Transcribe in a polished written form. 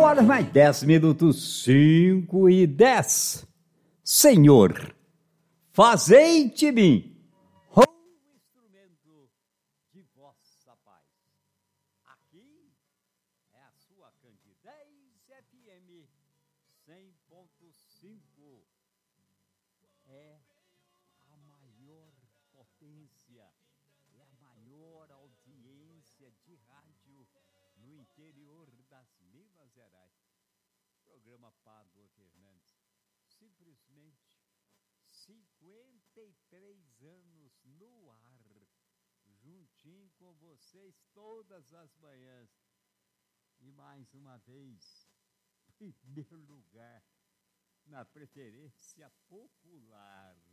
horas mais 10 minutos, 5:10. Senhor, fazei de mim um instrumento de vossa paz. Aqui é a sua Candidez FM 100.5. É a maior potência, é a maior audiência de rádio no interior das Minas Gerais. Programa Pádua Fernandes, simplesmente 53 anos no ar, juntinho com vocês todas as manhãs. E mais uma vez, primeiro lugar na preferência popular.